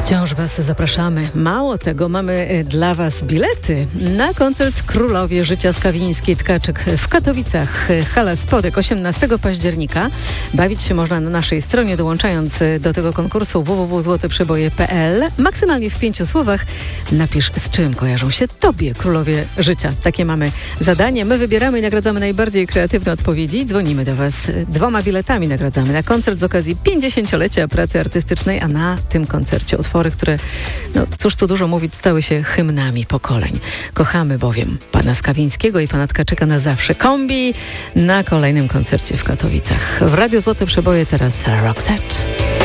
Wciąż Was zapraszamy. Mało tego, mamy dla Was bilety na koncert Królowie Życia Skawińskiej Tkaczyk w Katowicach. Hala Spodek 18 października. Bawić się można na naszej stronie, dołączając do tego konkursu www.złoteprzeboje.pl. Maksymalnie w 5 słowach napisz, z czym kojarzą się Tobie Królowie Życia. Takie mamy zadanie. My wybieramy i nagradzamy najbardziej kreatywne odpowiedzi. Dzwonimy do Was 2 biletami. Nagradzamy na koncert z okazji 50-lecia pracy artystycznej, a na tym koncercie utwory, które, no cóż tu dużo mówić, stały się hymnami pokoleń. Kochamy bowiem pana Skawińskiego i pana Tkaczyka na zawsze. Kombi na kolejnym koncercie w Katowicach. W Radiu Złote Przeboje teraz Roxette.